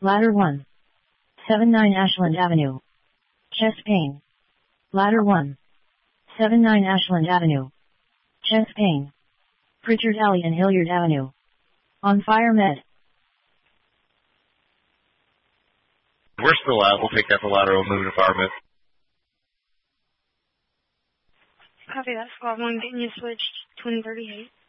Ladder 1. 79 Ashland Avenue. Chest pain. Ladder 1. 79 Ashland Avenue. Chest pain. Pritchard Alley and Hilliard Avenue. On fire med. We're still out. We'll take that for lateral moving to fire med. Copy that, squad 1, getting you switched, Twin 38.